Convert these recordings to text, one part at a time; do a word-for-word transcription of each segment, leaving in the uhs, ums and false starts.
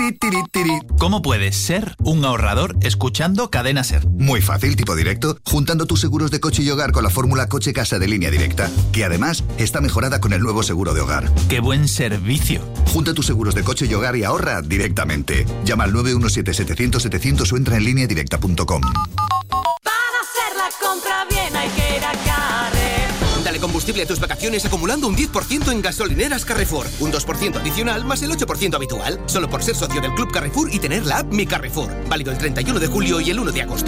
Tiri, tiri, tiri. ¿Cómo puedes ser un ahorrador escuchando Cadena SER? Muy fácil, tipo directo, juntando tus seguros de coche y hogar con la fórmula coche-casa de Línea Directa, que además está mejorada con el nuevo seguro de hogar. ¡Qué buen servicio! Junta tus seguros de coche y hogar y ahorra directamente. Llama al nueve uno siete, setecientos, setecientos o entra en línea directa punto com. Para hacer la compra bien hay que ir a Carrefour. Dale combustible a tus vacaciones acumulando un diez por ciento en gasolineras Carrefour. Un dos por ciento adicional más el ocho por ciento habitual. Solo por ser socio del Club Carrefour y tener la app Mi Carrefour. Válido el treinta y uno de julio y el uno de agosto.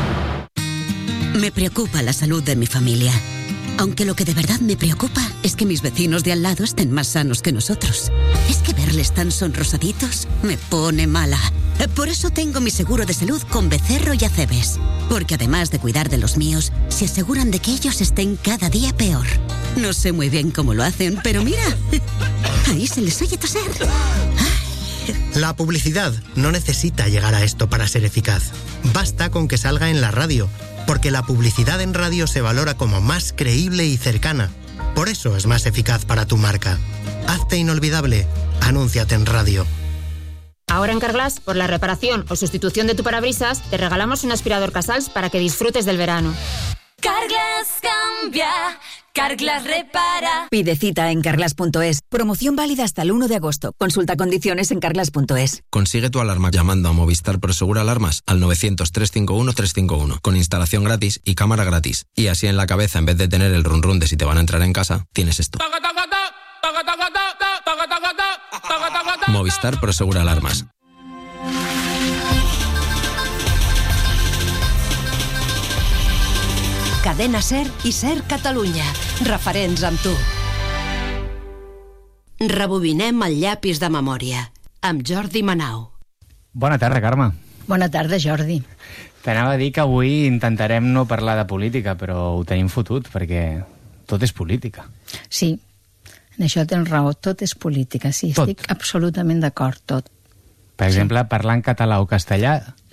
Me preocupa la salud de mi familia. Aunque lo que de verdad me preocupa es que mis vecinos de al lado estén más sanos que nosotros. Es que verles tan sonrosaditos me pone mala. Por eso tengo mi seguro de salud con Becerro y Acebes. Porque además de cuidar de los míos, se aseguran de que ellos estén cada día peor. No sé muy bien cómo lo hacen, pero mira, ahí se les oye toser. La publicidad no necesita llegar a esto para ser eficaz. Basta con que salga en la radio, porque la publicidad en radio se valora como más creíble y cercana. Por eso es más eficaz para tu marca. Hazte inolvidable. Anúnciate en radio. Ahora en Carglass, por la reparación o sustitución de tu parabrisas, te regalamos un aspirador Casals para que disfrutes del verano. Carglass cambia, Carglass repara. Pide cita en carglass punto es. Promoción válida hasta el uno de agosto. Consulta condiciones en carglass punto es. Consigue tu alarma llamando a Movistar Prosegur Alarmas al novecientos, trescientos cincuenta y uno, trescientos cincuenta y uno con instalación gratis y cámara gratis. Y así en la cabeza, en vez de tener el run run de si te van a entrar en casa, tienes esto. Movistar Prosegur Alarmas. Cadena SER i SER Catalunya. Referents amb tu. Rebobinem el llapis de memòria amb Jordi Manau. Bona tarda, Carme. Bona tarda, Jordi. T'anava a dir que avui intentarem no parlar de política, però ho tenim fotut, perquè tot és política. Sí, en això tens raó, tot és política, sí, tot. Estic absolutament d'acord, tot. Per exemple, sí. Parlar en català o castellà...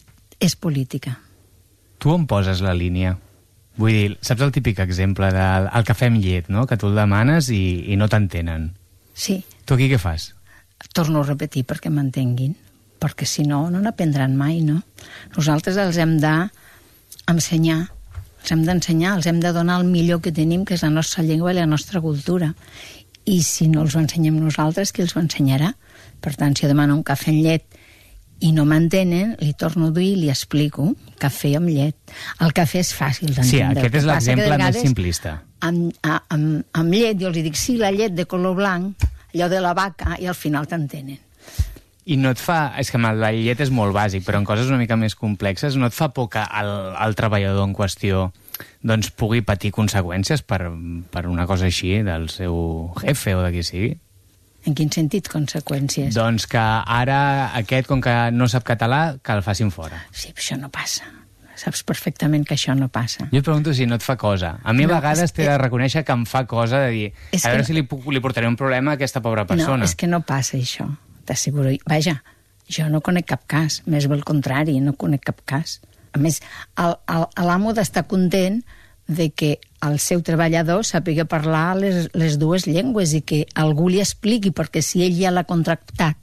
És política. Tu on poses la línia? Vull dir, saps el típic exemple del el cafè amb llet, no? Que tu el demanes i, i no t'entenen. Sí. Tu aquí què fas? Torno a repetir perquè m'entenguin, perquè si no, no n'aprendran mai, no? Nosaltres els hem d'ensenyar, els hem d'ensenyar, els hem de donar el millor que tenim, que és la nostra llengua i la nostra cultura. I si no els ho ensenyem nosaltres, qui els ho ensenyarà? Per tant, si jo demano un cafè amb llet i no m'entenen, li torno a dir i li explico cafè amb llet. El cafè és fàcil d'entendre. Sí, aquest és l'exemple més simplista. Amb, amb, amb llet, jo els dic, sí, la llet de color blanc, allò de la vaca, i al final t'entenen. I no et fa... És que la llet és molt bàsic, però en coses una mica més complexes no et fa por que el, el treballador en qüestió doncs pugui patir conseqüències per, per una cosa així del seu jefe o de qui sigui? En quin sentit, conseqüències? Doncs que ara aquest, com que no sap català, que el facin fora. Sí, però això no passa. Saps perfectament que això no passa. Jo et pregunto si no et fa cosa. A mi no, a vegades t'he de reconèixer que em fa cosa de dir, a veure no... si li, puc, li portaré un problema a aquesta pobra persona. No, és que no passa això, t'asseguro. Vaja, jo no conec cap cas, més bé el contrari, no conec cap cas. A més, l'amo d'estar content de que el seu treballador sàpiga parlar les, les dues llengües i que algú li expliqui, perquè si ell ja l'ha contractat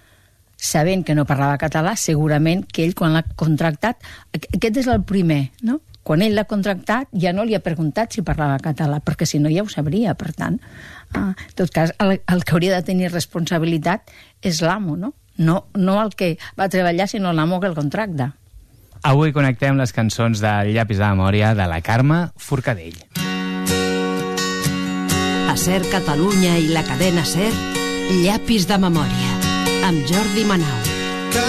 sabent que no parlava català, segurament que ell quan l'ha contractat, aquest és el primer, no? Quan ell l'ha contractat ja no li ha preguntat si parlava català, perquè si no ja ho sabria, per tant. Ah, en tot cas, el, el que hauria de tenir responsabilitat és l'amo, no? No, no el que va treballar, sinó l'amo que el contracta. Avui connectem les cançons del llapis de memòria de la Carme Forcadell. A SER Catalunya i la cadena SER, llapis de memòria, amb Jordi Manau.